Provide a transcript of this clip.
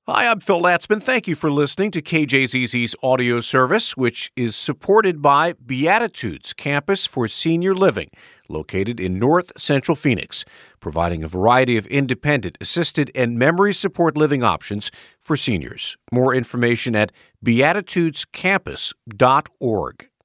Hi, I'm Phil Latzman. Thank you for listening to KJZZ's audio service, which is supported by Beatitudes Campus for Senior Living, located in North Central Phoenix, providing a variety of independent, assisted, and memory support living options for seniors. More information at beatitudescampus.org.